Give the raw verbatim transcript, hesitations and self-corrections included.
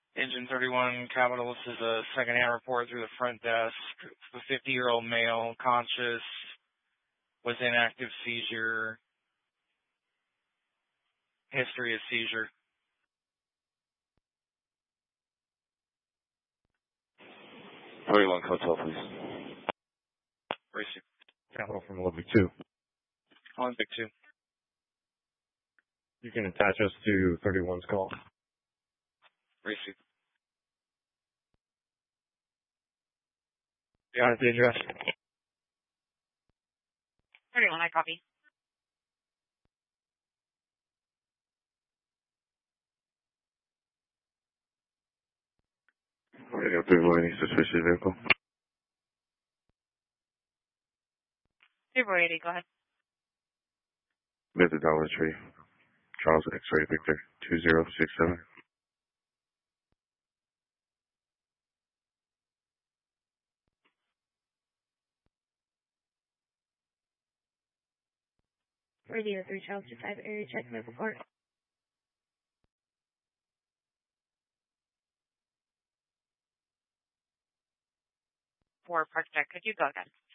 Engine thirty-one Capital, this is a second-hand report through the front desk. A fifty-year-old male, conscious, was in active seizure, history of seizure. thirty-one Hotel, please. Receive. Capital from Olympic two. Olympic two. You can attach us to thirty-one's call. Receive. Got it, the address. thirty-one, I copy. Radio thirty-one, any suspicious vehicle? Zero eighty, go ahead. Mister Dollar Tree, Charles X-Ray Victor, two zero six seven. Radio three, Charles two five, area check, Maple Court. For Park Deck, could you go again?